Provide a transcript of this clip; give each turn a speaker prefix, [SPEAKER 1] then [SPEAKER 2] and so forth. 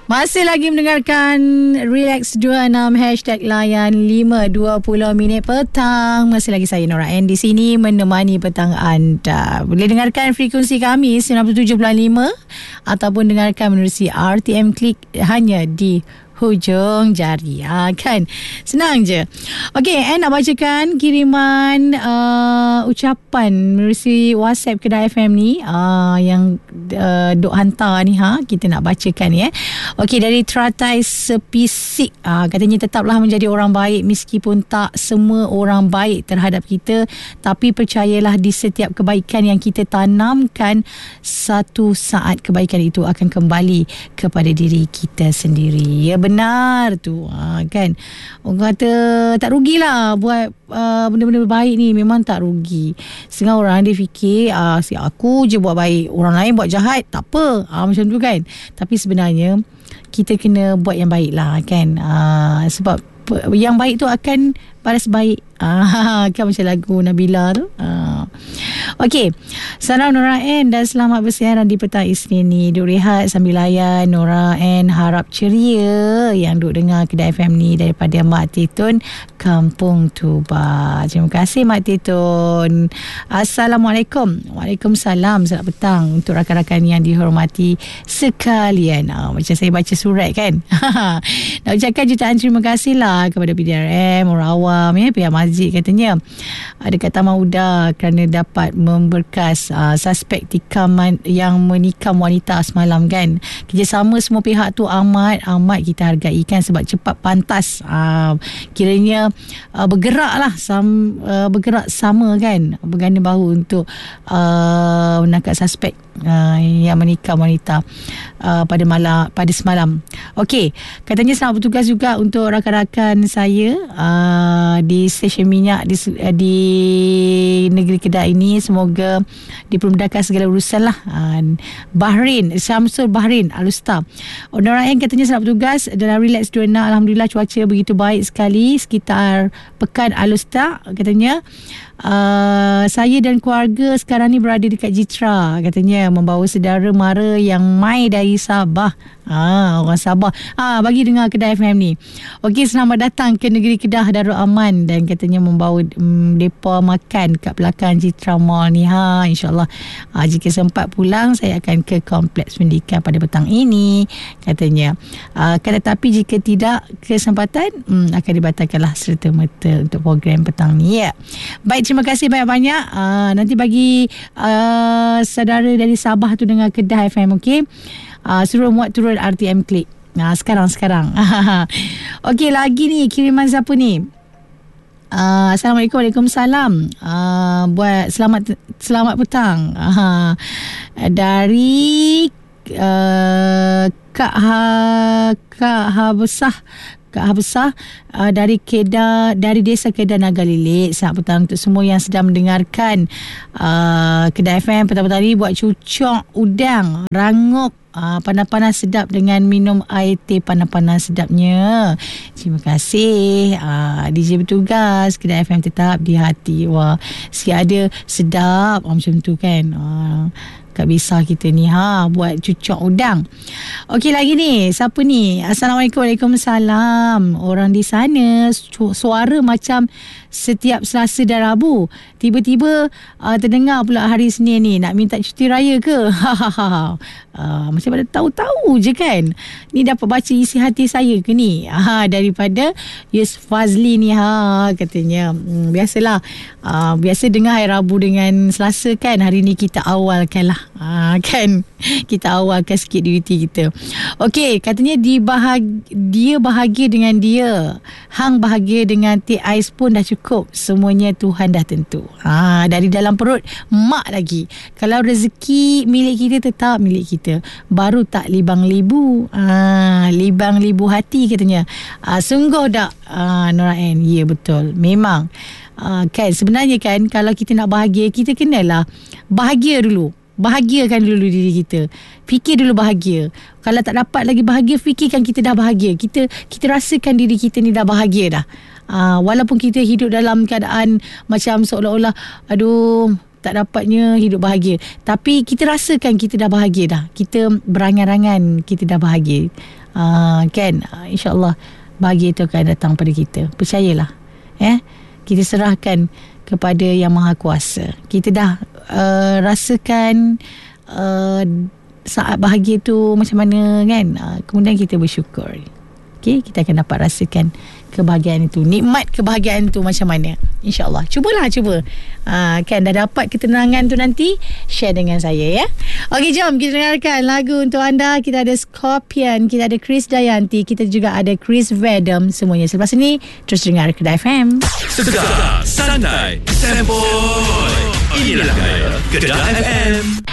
[SPEAKER 1] Masih lagi mendengarkan Relax 26 #layan 5:20 minit petang. Masih lagi saya Nora N di sini menemani petang anda. Boleh dengarkan frekuensi kami 97.5 ataupun dengarkan menerusi RTM Klik hanya di hujung jari. Kan senang je. Okey, nak bacakan kiriman ucapan melalui WhatsApp Kedah FM ni yang duk hantar ni. Kita nak bacakan ya. Okey, dari Teratai Sepisik, katanya tetaplah menjadi orang baik meskipun tak semua orang baik terhadap kita, tapi percayalah di setiap kebaikan yang kita tanamkan, satu saat kebaikan itu akan kembali kepada diri kita sendiri. Ya, benar tu. Kan orang kata tak rugilah buat benda-benda baik ni. Memang tak rugi. Setengah orang dia fikir si aku je buat baik, orang lain buat jahat, tak apa, macam tu kan. Tapi sebenarnya kita kena buat yang baik lah kan. Sebab yang baik tu akan balas baik. Kan macam lagu Nabila tu. Okey, salam Nora N dan selamat bersiaran di petang Isnin ni. Duk rehat sambil layan Nora N, harap ceria yang duk dengar Kedah FM ni daripada Mak Titun, Kampung Tuba. Terima kasih Mak Titun. Assalamualaikum. Waalaikumsalam. Selamat petang untuk rakan-rakan yang dihormati sekalian. Macam saya baca surat kan. Nak ucapkan jutaan terima kasih lah kepada PDRM, orang awam ya, pihak masjid katanya dekat Taman Uda kerana dapat memberkas suspek tikaman yang menikam wanita semalam kan. Kerjasama semua pihak tu amat kita hargai kan, sebab cepat pantas kiranya bergerak sama kan, berganda bahu untuk menangkap suspek yang menikam wanita pada semalam. Okey, katanya selamat bertugas juga untuk rakan-rakan saya di stesen minyak di negeri Kedah ini. Semoga dipermudahkan segala urusan lah. Bahrain, Syamsul Bahrain Alustar. Nora N katanya selamat bertugas dalam Relax 26. Alhamdulillah cuaca begitu baik sekali sekitar Pekan Alustar. Katanya saya dan keluarga sekarang ni berada dekat Jitra, katanya membawa saudara mara yang mai dari Sabah. Orang Sabah bagi dengar Kedah FM ni. Okey, selamat datang ke negeri Kedah Darul Aman, dan katanya membawa depa makan kat belakang Jitra Mall ni. InsyaAllah jika sempat pulang saya akan ke kompleks pendidikan pada petang ini, katanya. Tetapi jika tidak kesempatan akan dibatalkanlah serta-merta untuk program petang ni ya. Baik, terima kasih banyak-banyak. Nanti bagi saudara dari Sabah tu dengar Kedah FM, okey. Suruh muat turun RTM Klik. Sekarang. Okey, lagi ni kiriman siapa ni? Assalamualaikum. Waalaikumsalam. Buat selamat petang. Dari Kak Habsah dari Kedah, dari Desa Kedah Nagalilik. Selamat petang untuk semua yang sedang mendengarkan Kedah FM petang-petang ni. Buat cucuk udang rangup panas-panas sedap dengan minum air teh panas-panas sedapnya. Terima kasih. DJ bertugas Kedah FM tetap di hati. Wah, si ada sedap macam tu kan. Tak bisa kita ni buat cucuk udang. Okey, lagi ni siapa ni? Assalamualaikum. Waalaikumsalam. Orang di sana suara macam setiap Selasa dan Rabu, tiba-tiba terdengar pula hari Senin ni. Nak minta cuti raya ke? Macam pada tahu-tahu je kan. Ni dapat baca isi hati saya ke ni? Daripada Yus Fazli ni katanya. Biasalah, biasa dengar hari Rabu dengan Selasa kan. Hari ni kita awalkan lah. Kan, kita awalkan sikit duty kita. Okey, katanya dia bahagia dengan dia, hang bahagia dengan teh ais pun dah cukup. Semuanya Tuhan dah tentu. Dari dalam perut mak lagi. Kalau rezeki milik kita, tetap milik kita. Baru tak libang-libu. Libang-libu hati katanya. Sungguh tak Nora N? Ya, betul. Memang kan, sebenarnya kan, kalau kita nak bahagia, kita kenalah bahagia dulu. Bahagiakan dulu diri kita. Fikir dulu bahagia. Kalau tak dapat lagi bahagia, fikirkan kita dah bahagia. Kita rasakan diri kita ni dah bahagia dah. Walaupun kita hidup dalam keadaan macam seolah-olah aduh tak dapatnya hidup bahagia, tapi kita rasakan kita dah bahagia dah. Kita berangan-angan kita dah bahagia. Kan, insyaAllah bahagia itu akan datang pada kita. Percayalah. Kita serahkan kepada Yang Maha Kuasa. Kita dah rasakan saat bahagia tu macam mana kan. Kemudian kita bersyukur. Okay, kita akan dapat rasakan kebahagiaan itu, nikmat kebahagiaan tu macam mana, insyaAllah. Cuba kan dah dapat ketenangan tu, nanti share dengan saya ya. Okey, jom kita dengarkan lagu untuk anda. Kita ada Scorpion, kita ada Chris Dayanti, kita juga ada Chris Vedam. Semuanya selepas ini terus dengar Kedah FM.
[SPEAKER 2] Segar, santai, sempoi. Inilah Kedah FM.